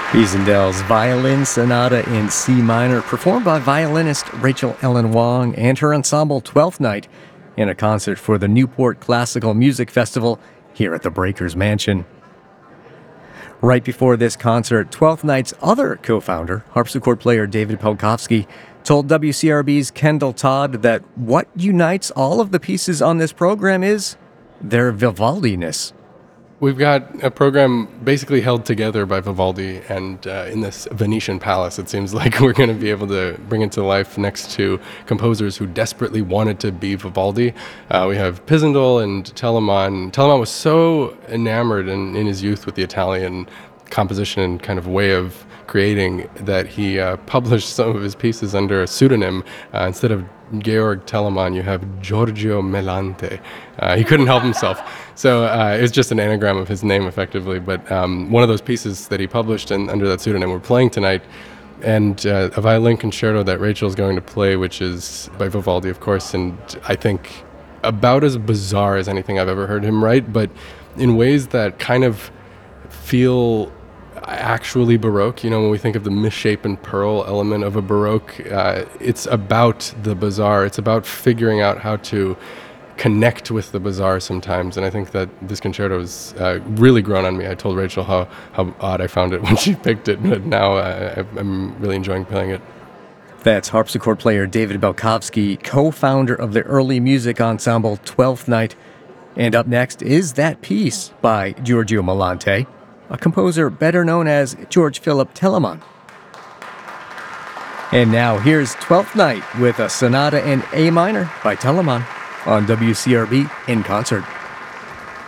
Wiesendel's Violin Sonata in C minor, performed by violinist Rachel Ellen Wong and her ensemble Twelfth Night in a concert for the Newport Classical Music Festival here at the Breakers Mansion. Right before this concert, Twelfth Night's other co-founder, harpsichord player David Pelkovsky, told WCRB's Kendall Todd that what unites all of the pieces on this program is their Vivaldi-ness. We've got a program basically held together by Vivaldi, and in this Venetian palace, it seems like we're going to be able to bring it to life next to composers who desperately wanted to be Vivaldi. We have Pisendel and Telemann. Telemann was so enamored in his youth with the Italian composition and kind of way of creating that he published some of his pieces under a pseudonym. Instead of Georg Telemann, you have Giorgio Melante. He couldn't help himself. So it was just an anagram of his name, effectively. But one of those pieces that he published under that pseudonym we're playing tonight, and a violin concerto that Rachel's going to play, which is by Vivaldi, of course, and I think about as bizarre as anything I've ever heard him write, but in ways that kind of feel actually Baroque. You know, when we think of the misshapen pearl element of a Baroque, it's about the bizarre. It's about figuring out how to connect with the bizarre sometimes. And I think that this concerto has really grown on me. I told Rachel how odd I found it when she picked it, but now I'm really enjoying playing it. That's harpsichord player David Pelkovsky, co-founder of the early music ensemble Twelfth Night. And up next is that piece by Giorgio Melante, a composer better known as George Philip Telemann. And now here's Twelfth Night with a sonata in A minor by Telemann on WCRB in concert.